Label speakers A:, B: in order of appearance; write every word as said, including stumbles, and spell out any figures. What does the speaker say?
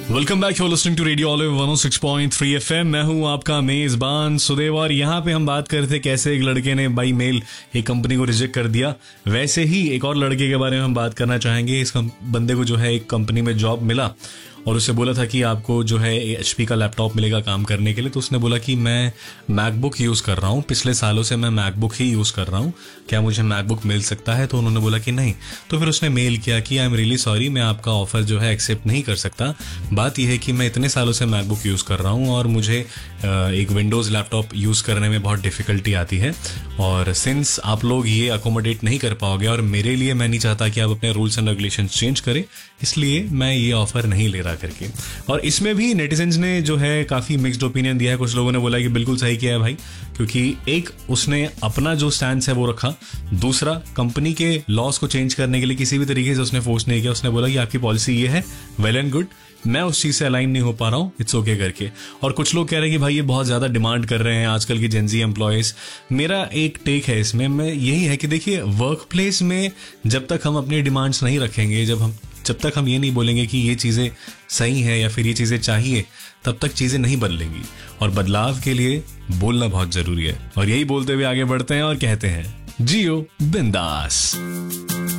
A: Welcome back, you are listening to radio olive one O six point three FM. मैं हूं आपका मेजबान सुदेव और यहाँ पे हम बात कर रहे थे कैसे एक लड़के ने बाई मेल एक कंपनी को रिजेक्ट कर दिया। वैसे ही एक और लड़के के बारे में हम बात करना चाहेंगे। इस बंदे को जो है एक कंपनी में जॉब मिला और उससे बोला था कि आपको जो है एचपी का लैपटॉप मिलेगा काम करने के लिए। तो उसने बोला कि मैं मैकबुक यूज़ कर रहा हूँ, पिछले सालों से मैं मैकबुक ही यूज़ कर रहा हूँ, क्या मुझे मैकबुक मिल सकता है? तो उन्होंने बोला कि नहीं। तो फिर उसने मेल किया कि आई एम रियली सॉरी, मैं आपका ऑफ़र जो है एक्सेप्ट नहीं कर सकता। बात यह है कि मैं इतने सालों से मैकबुक यूज़ कर रहा हूँ और मुझे एक विंडोज़ लैपटॉप यूज़ करने में बहुत डिफ़िकल्टी आती है, और सिंस आप लोग ये अकोमोडेट नहीं कर पाओगे और मेरे लिए मैं नहीं चाहता कि आप अपने रूल्स एंड रेगुलेशन चेंज करें, इसलिए मैं ये ऑफ़र नहीं ले रहा करके। और इसमें भी नेटिजन्स ने जो है काफ़ी मिक्स्ड ओपिनियन दिया है। कुछ लोगों ने बोला कि बिल्कुल सही किया है भाई, क्योंकि एक उसने अपना जो स्टैंड है वो रखा, दूसरा कंपनी के लॉस को चेंज करने के लिए किसी भी तरीके से उसने फोर्स नहीं किया। उसने बोला कि आपकी पॉलिसी ये है, वेल एंड गुड, मैं उस चीज़ से अलाइन नहीं हो पा रहा हूँ, इट्स ओके करके। और कुछ लोग कह रहे हैं कि भाई ये बहुत ज़्यादा डिमांड कर रहे हैं आजकल के जेनजी एम्प्लॉयज़। मेरा एक टेक है इसमें, मैं यही है कि देखिए, वर्क प्लेस में जब तक हम अपनी डिमांड्स नहीं रखेंगे, जब हम जब तक हम ये नहीं बोलेंगे कि ये चीज़ें सही है या फिर ये चीज़ें चाहिए, तब तक चीज़ें नहीं बदलेंगी। और बदलाव के लिए बोलना बहुत ज़रूरी है। और यही बोलते हुए आगे बढ़ते हैं और कहते हैं, जियो बिंदास।